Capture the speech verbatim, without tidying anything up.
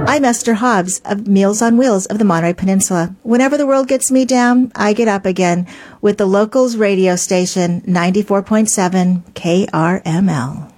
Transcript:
I'm Esther Hobbs of Meals on Wheels of the Monterey Peninsula. Whenever the world gets me down, I get up again with the Locals radio station ninety-four point seven K R M L.